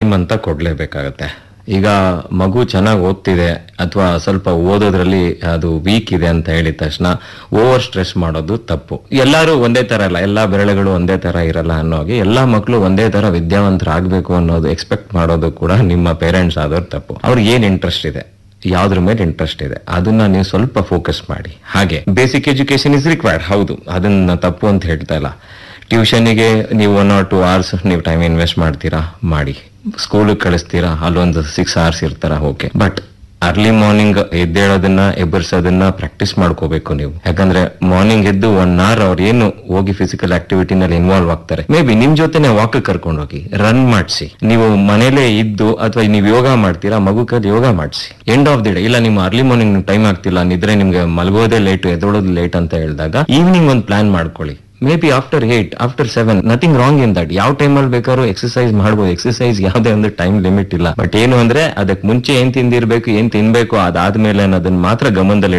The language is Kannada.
ಟೈಮ್ ಅಂತ ಕೊಡ್ಲೇಬೇಕಾಗತ್ತೆ. ಈಗ ಮಗು ಚೆನ್ನಾಗಿ ಓದ್ತಿದೆ ಅಥವಾ ಸ್ವಲ್ಪ ಓದೋದ್ರಲ್ಲಿ ಅದು ವೀಕ್ ಇದೆ ಅಂತ ಹೇಳಿದ ತಕ್ಷಣ ಓವರ್ ಸ್ಟ್ರೆಸ್ ಮಾಡೋದು ತಪ್ಪು. ಎಲ್ಲರೂ ಒಂದೇ ತರ ಇಲ್ಲ, ಎಲ್ಲಾ ಬೆರಳುಗಳು ಒಂದೇ ತರ ಇರಲ್ಲ ಅನ್ನೋಗೆ ಎಲ್ಲಾ ಮಕ್ಕಳು ಒಂದೇ ತರ ವಿದ್ಯಾವಂತರಾಗಬೇಕು ಅನ್ನೋದು ಎಕ್ಸ್ಪೆಕ್ಟ್ ಮಾಡೋದು ಕೂಡ ನಿಮ್ಮ ಪೇರೆಂಟ್ಸ್ ಆದವ್ರು ತಪ್ಪು. ಅವ್ರಿಗೆ ಏನ್ ಇಂಟ್ರೆಸ್ಟ್ ಇದೆ, ಯಾವ್ದ್ರ ಮೇಲೆ ಇಂಟ್ರೆಸ್ಟ್ ಇದೆ, ಅದನ್ನ ನೀವು ಸ್ವಲ್ಪ ಫೋಕಸ್ ಮಾಡಿ. ಹಾಗೆ ಬೇಸಿಕ್ ಎಜುಕೇಶನ್ ಇಸ್ ರಿಕ್ವೈರ್ಡ್, ಹೌದು, ಅದನ್ನ ತಪ್ಪು ಅಂತ ಹೇಳ್ತಾ ಇಲ್ಲ. ಟ್ಯೂಷನ್ಗೆ ನೀವು 1 or 2 hours ನೀವು ಟೈಮ್ ಇನ್ವೆಸ್ಟ್ ಮಾಡ್ತೀರಾ, ಮಾಡಿ. ಸ್ಕೂಲಿಗೆ ಕಳಿಸ್ತೀರಾ, ಅಲ್ಲೊಂದು 6 hours ಇರ್ತಾರ, okay. But early morning ಎದ್ದೇಳೋದನ್ನ ಎಬ್ಬರ್ಸೋದನ್ನ practice ಮಾಡ್ಕೋಬೇಕು ನೀವು. ಯಾಕಂದ್ರೆ ಮಾರ್ನಿಂಗ್ ಎದ್ದು 1 hour ಅವ್ರು ಏನು ಹೋಗಿ ಫಿಸಿಕಲ್ ಆಕ್ಟಿವಿಟಿನಲ್ಲಿ ಇನ್ವಾಲ್ವ್ ಆಗ್ತಾರೆ. ಮೇ ಬಿ ನಿಮ್ ಜೊತೆನೆ ವಾಕ್ ಕರ್ಕೊಂಡು ಹೋಗಿ, ರನ್ ಮಾಡಿಸಿ. ನೀವು ಮನೇಲೆ ಇದ್ದು ಅಥವಾ ನೀವು ಯೋಗ ಮಾಡ್ತೀರಾ, ಮಗು ಕೈಲಿ ಯೋಗ ಮಾಡಿಸಿ. ಎಂಡ್ ಆಫ್ ದಿ ಡೇ ಇಲ್ಲ ನಿಮ್ಮ ಅರ್ಲಿ ಮಾರ್ನಿಂಗ್ ಟೈಮ್ ಆಗ್ತಿಲ್ಲ, ನಿದ್ರೆ ನಿಮ್ಗೆ ಮಲಗೋದೇ ಲೇಟ್, ಎದ್ದೋಳೋದು ಲೇಟ್ ಅಂತ ಹೇಳಿದಾಗ ಈವ್ನಿಂಗ್ ಒಂದು ಪ್ಲಾನ್ ಮಾಡ್ಕೊಳ್ಳಿ. May be after 8, after 7, nothing wrong in that. ಯಾವ ಟೈಮಲ್ಲಿ ಬೇಕಾದ್ರೂ ಎಕ್ಸರ್ಸೈಸ್ ಮಾಡ್ಬೋದು. ಎಕ್ಸರ್ಸೈಸ್ ಯಾವುದೇ ಒಂದು ಟೈಮ್ ಲಿಮಿಟ್ ಇಲ್ಲ. ಬಟ್ ಏನು ಅಂದ್ರೆ ಅದಕ್ಕೆ ಮುಂಚೆ ಏನ್ ತಿಂದಿರ್ಬೇಕು, ಏನ್ ತಿನ್ಬೇಕು, ಅದಾದ್ಮೇಲೆ ಅನ್ನೋದನ್ನ ಮಾತ್ರ ಗಮನದಲ್ಲಿ